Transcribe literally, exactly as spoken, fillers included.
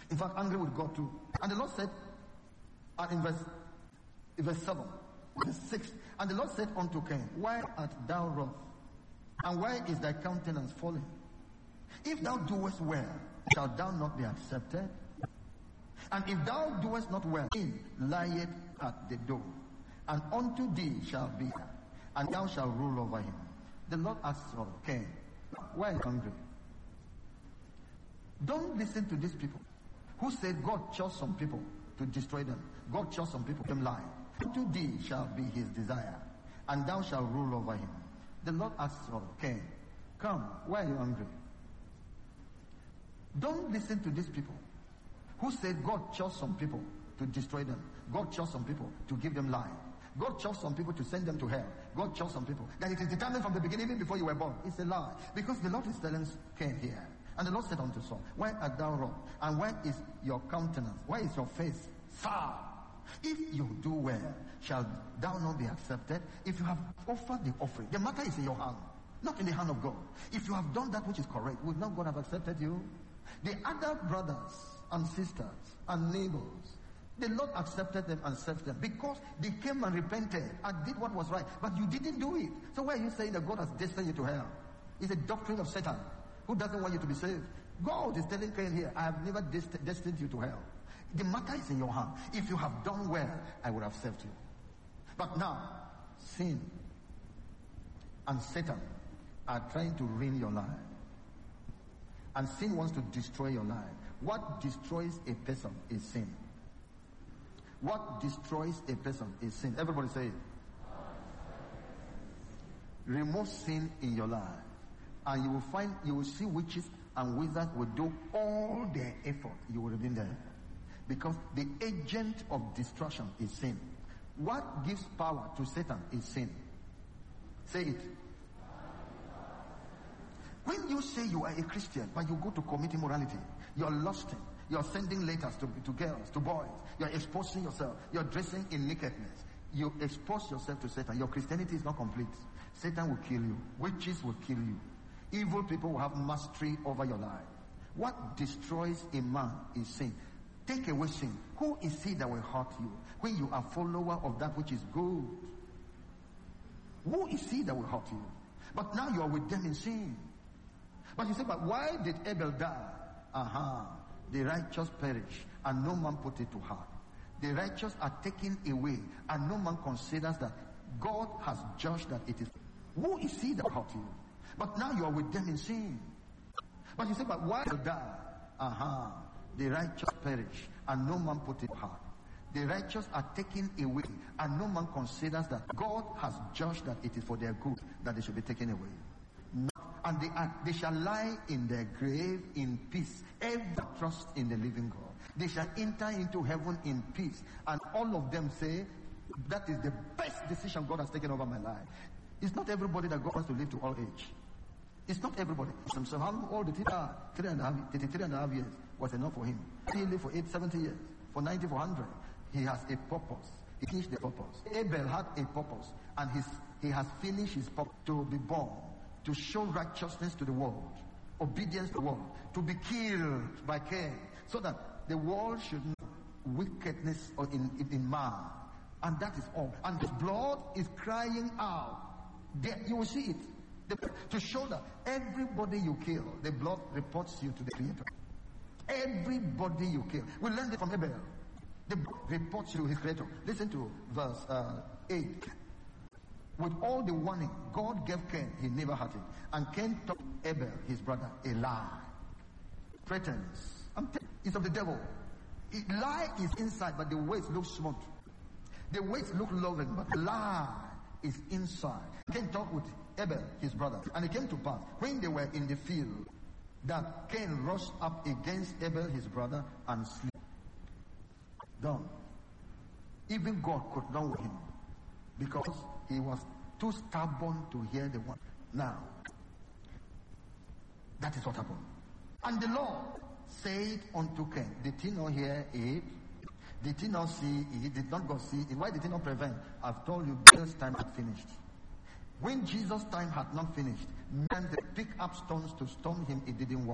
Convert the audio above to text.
In fact, angry with God too. And the Lord said, and in verse, in verse seven, verse six, and the Lord said unto Cain, why art thou wroth? And why is thy countenance fallen? If thou doest well, shalt thou not be accepted? And if thou doest not well, sin lieth at the door, and unto thee shall be, and thou shalt rule over him. The Lord asked Cain, why are you hungry? Don't listen to these people who said God chose some people to destroy them. God chose some people to lie. Unto thee shall be his desire, and thou shalt rule over him. The Lord asked Cain, come, why are you hungry? Don't listen to these people who said God chose some people to destroy them. God chose some people to give them life. God chose some people to send them to hell. God chose some people. That it is determined from the beginning, even before you were born. It's a lie. Because the Lord is telling Cain here. And the Lord said unto Saul, why art thou wroth? And why is your countenance? Why is your face sour? If you do well, shall thou not be accepted? If you have offered the offering, the matter is in your hand, not in the hand of God. If you have done that which is correct, would not God have accepted you? The other brothers and sisters and neighbors, the Lord accepted them and saved them because they came and repented and did what was right. But you didn't do it. So why are you saying that God has destined you to hell? It's a doctrine of Satan who doesn't want you to be saved. God is telling Cain here, I have never dest- destined you to hell. The matter is in your hand. If you have done well, I would have saved you. But now, sin and Satan are trying to ruin your life. And sin wants to destroy your life. What destroys a person is sin. What destroys a person is sin. Everybody say it. Remove sin in your life, and you will find, you will see witches and wizards will do all their effort. You will remain there. Because the agent of destruction is sin. What gives power to Satan is sin. Say it. When you say you are a Christian, but you go to commit immorality, you're lusting, you're sending letters to, to girls, to boys, you're exposing yourself, you're dressing in nakedness, you expose yourself to Satan. Your Christianity is not complete. Satan will kill you. Witches will kill you. Evil people will have mastery over your life. What destroys a man is sin. Take away sin. Who is he that will hurt you when you are follower of that which is good? Who is he that will hurt you? But now you are with them in sin. But you say, but why did Abel die? Aha. Uh-huh. The righteous perish, and no man put it to heart. The righteous are taken away, and no man considers that God has judged that it is. Who is he that hurt you? But now you are with them in sin. But you say, but why did Abel die? Aha. Uh-huh. The righteous perish, and no man put it to heart. The righteous are taken away, and no man considers that God has judged that it is for their good that they should be taken away. And they, are, they shall lie in their grave in peace. Ever trust in the living God. They shall enter into heaven in peace. And all of them say, that is the best decision God has taken over my life. It's not everybody that God wants to live to all age. It's not everybody. So how old did he die? Three and a half, thirty-three and a half years was enough for him. He lived for eight, seventy years. For ninety, for one hundred. He has a purpose. He finished the purpose. Abel had a purpose. And his, he has finished his purpose to be born. To show righteousness to the world, obedience to the world, to be killed by Cain, so that the world should know wickedness in, in, in man. And that is all. And his blood is crying out. There, you will see it. The, to show that everybody you kill, the blood reports you to the Creator. Everybody you kill. We learned it from Abel. The blood reports you to his Creator. Listen to verse uh, eight. With all the warning God gave Cain, he never had it. And Cain told Abel, his brother, a lie. Threatens. I'm telling you, it's of the devil. It, lie is inside, but the ways look smooth. The ways look loving, but lie is inside. Cain talked with Abel, his brother. And it came to pass, when they were in the field, that Cain rushed up against Abel, his brother, and slew. Done. Even God could not with him. Because he was too stubborn to hear the word. Now, that is what happened. And the Lord said unto Cain, did he not hear it? Did he not see it? Did not God see it? Why did he not prevent? I've told you, Jesus' time had finished. When Jesus' time had not finished, men they pick up stones to stone him, it didn't work.